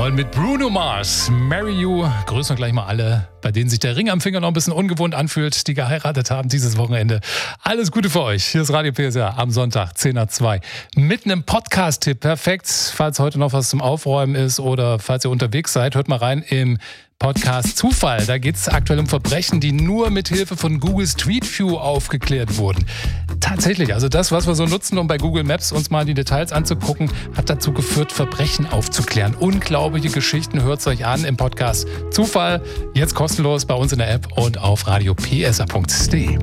wollen mit Bruno Mars. Marry You. Grüßen wir gleich mal alle, bei denen sich der Ring am Finger noch ein bisschen ungewohnt anfühlt, die geheiratet haben dieses Wochenende. Alles Gute für euch. Hier ist Radio PSR am Sonntag, 10 nach 2. Mit einem Podcast-Tipp. Perfekt. Falls heute noch was zum Aufräumen ist oder falls ihr unterwegs seid, hört mal rein im Podcast Zufall. Da geht es aktuell um Verbrechen, die nur mit Hilfe von Google Street View aufgeklärt wurden. Tatsächlich, also das, was wir so nutzen, um bei Google Maps uns mal die Details anzugucken, hat dazu geführt, Verbrechen aufzuklären. Unglaubliche Geschichten, hört es euch an im Podcast Zufall. Jetzt kostenlos bei uns in der App und auf radiopsr.de.